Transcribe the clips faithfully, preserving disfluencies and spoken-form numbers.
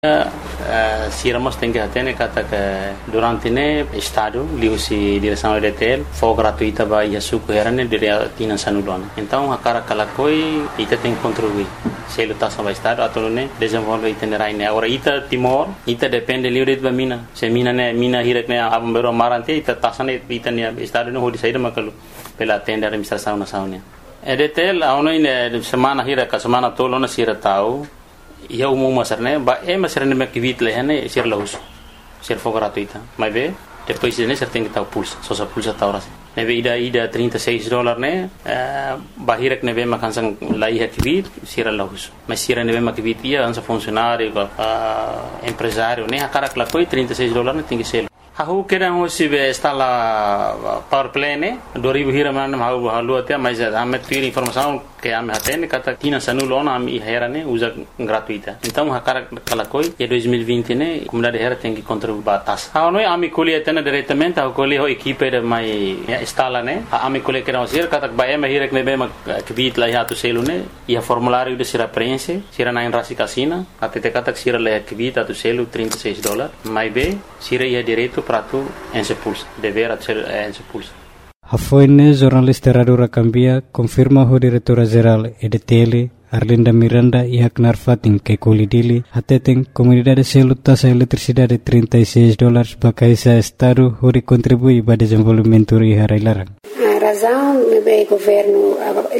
Uh, si Ramos tem que atender kata que durante ne estado liu si direção de hotel foi gratuita ba ia suco herane dire tina sanulona então a cara kala koi ita tem que contribuir se ele tá sobre estado atau ne desenvolve itinerário ne agora ita Timor ita depende liu de ba mina se mina ne mina hirek ne abam bero marante ita tasane ita ne estado no hodi saída makalu pela tenda administração nacional e detel aonoi ne semana hirek semana tolona sira tau ia umum masarne ba e masarne me kivit lehane ser lahus ser for gratuita mas be depois ne ser tem que tal pulsa só só pulsa tauras ne be ida ida trinta e seis dólares ne bahirek ne be makansang lai kivit ser lahus mas ser ne be makivit ia ansa funcionário ba empresário ne akara kla koi trinta e seis dólares ne tem que ser Aku kira hoje be está lá power play ne dua ribu hira mana mau halu até mas ame ter informação que ame atende kata tina sanulona ame hera ne usa gratuita então hakara kala koi e dois mil e vinte ne comunidade hera tem que contribuir batas a noi ame colhe atende diretamente a colhe ho equipe de mai instala ne ame colhe que não ser kata ba ame hira que be ma kvit lá ya tu selu ne e a formulário de sira prense sira na rasi casina até te kata sira le kvit tu selu trinta e seis dólares mais be sira ia direto prato en se pulsa dever ser en se pulsa Hafoine jornalista Radio Rakambia confirma o diretora-geral E D T L Arlinda Miranda e Haknar Fatin que colidili ateteng comunidade selu tasa eletricidade trinta e seis dólares bakaisa estado hori contribui para desenvolvimento e harailarang. A razão é o governo,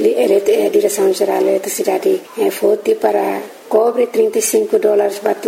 a direção-geral da eletricidade foi para cobre trinta e cinco dólares batu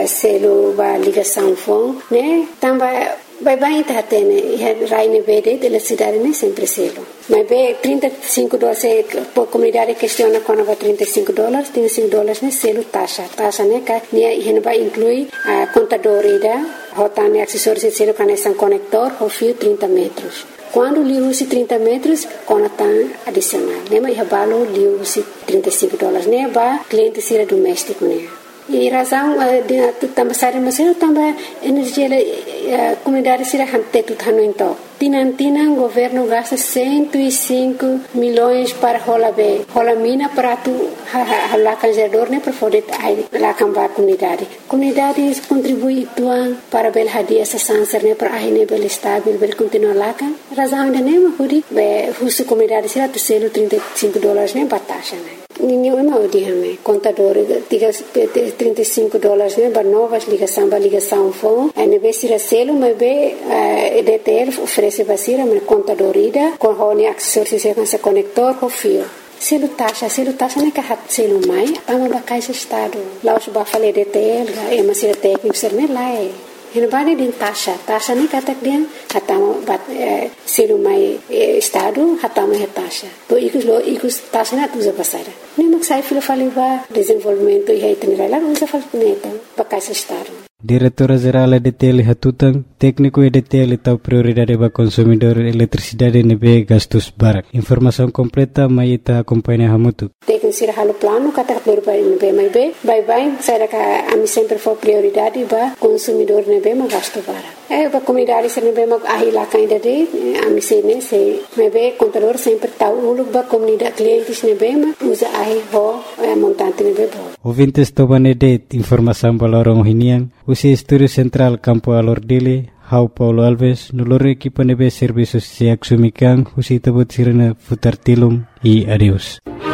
selo ba ligação fon, né? Também vai bem tá tendo e raine verde de la cidade né sempre selo. Mas bem trinta e cinco dólares por comunidade questiona quando vai trinta e cinco dólares, trinta e cinco dólares né selo taxa, taxa né que né e vai inclui a contador ida, rotane acessórios de selo conexão conector, o fio trinta metros. Quando li usi trinta metros, conatan adicional. Né mas balo li usi trinta e cinco dólares né ba cliente sira doméstico né. E razão de também sair mas eu também energia a comunidade sira hante tu tano então tinan tinan governo gasta cento e cinco milhões para rola be rola mina para tu lá canjador né para poder lá cambar comunidade comunidade contribui tuan para bel hadia essa sanser né para aí né bel estável bel continuar lá kan razão de né hudi be husu comunidade sira tu selo trinta e cinco dólares né bataxa né ninguém é mal de hame contador diga trinta e cinco dólares né para novas ligação para ligação fone é né sira selo mas be E D T L oferece vacina mas contador ida com hone acessórios com esse conector com fio selo taxa selo taxa né que hat selo mai ama bakai se estado lá os ba fale E D T L é mas sira técnico ser né lá é Hinabani din taxa, taxa ni katak dia hatama bat selu mai estado hatama he taxa. To ikus lo ikus taxa na tuza pasara. Ni maksai filo faliva desenvolvimento e itinerário usa falneta pakai se estado. Diretora-geral E D T L Hatutang, técnico E D T L tahu prioridade para consumidor eletricidade nebe gastos barak. Informação completa mai ita acompanha hamutu. Técnico sira halo plano kata prioridade nebe mai be, bye bye, saya ka ami sempre for prioridade ba consumidor nebe ma gasto barak. Eh ba comunidade sira nebe ma ahila kainda de ami se ne se nebe contador sempre tahu ulu ba comunidade clientes nebe ma usa ahi ho montante nebe bo. Ouvintes tobane de informação balorong hiniang usi Estúdio Central Campo Alordile, Hau Paulo Alves, nulor equipa nebe serviços se axumikan, usi tabot sirena futar tilum e adeus.